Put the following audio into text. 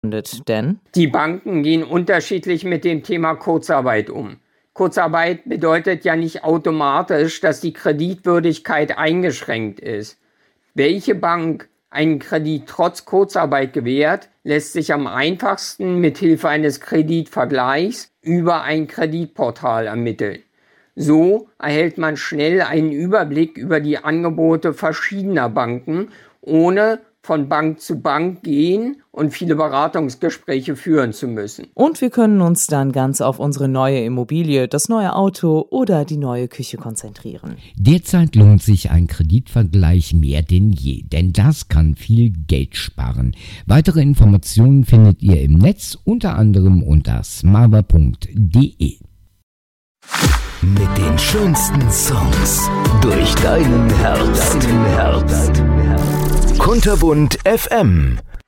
Denn die Banken gehen unterschiedlich mit dem Thema Kurzarbeit um. Kurzarbeit bedeutet ja nicht automatisch, dass die Kreditwürdigkeit eingeschränkt ist. Welche Bank einen Kredit trotz Kurzarbeit gewährt, lässt sich am einfachsten mit Hilfe eines Kreditvergleichs über ein Kreditportal ermitteln. So erhält man schnell einen Überblick über die Angebote verschiedener Banken, ohne von Bank zu Bank gehen und viele Beratungsgespräche führen zu müssen. Und wir können uns dann ganz auf unsere neue Immobilie, das neue Auto oder die neue Küche konzentrieren. Derzeit lohnt sich ein Kreditvergleich mehr denn je, denn das kann viel Geld sparen. Weitere Informationen findet ihr im Netz, unter anderem unter smava.de. Mit den schönsten Songs durch deinen Herbst. Kunterbunt FM.